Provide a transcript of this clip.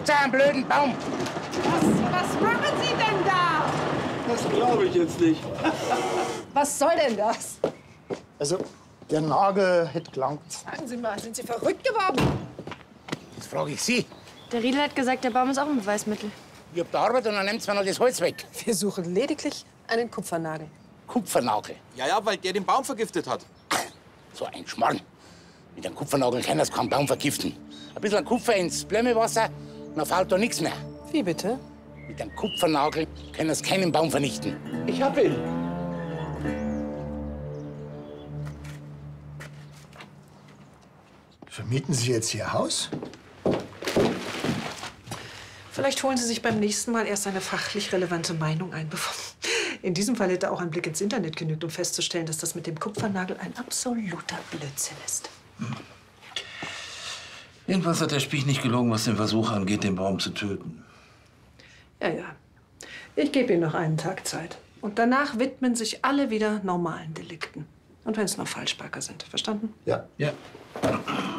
Schlagt einen blöden Baum. Was machen Sie denn da? Das glaube ich jetzt nicht. Was soll denn das? Also, der Nagel hätte gelangt. Sagen Sie mal, sind Sie verrückt geworden? Das frage ich Sie. Der Riedel hat gesagt, der Baum ist auch ein Beweismittel. Ich hab da Arbeit und dann nimmt mir noch das Holz weg. Wir suchen lediglich einen Kupfernagel. Kupfernagel. Ja, weil der den Baum vergiftet hat. So ein Schmarrn. Mit einem Kupfernagel kann das keinen Baum vergiften. Ein bisschen Kupfer ins Blömewasser, dann fällt da nichts mehr. Wie bitte? Mit einem Kupfernagel kann das keinen Baum vernichten. Ich hab ihn. Vermieten Sie jetzt Ihr Haus? Vielleicht holen Sie sich beim nächsten Mal erst eine fachlich relevante Meinung ein. In diesem Fall hätte auch ein Blick ins Internet genügt, um festzustellen, dass das mit dem Kupfernagel ein absoluter Blödsinn ist. Jedenfalls hat der Spiech nicht gelogen, was den Versuch angeht, den Baum zu töten. Ja, ja. Ich gebe Ihnen noch einen Tag Zeit. Und danach widmen sich alle wieder normalen Delikten. Und wenn es nur Falschparker sind. Verstanden? Ja. Ja.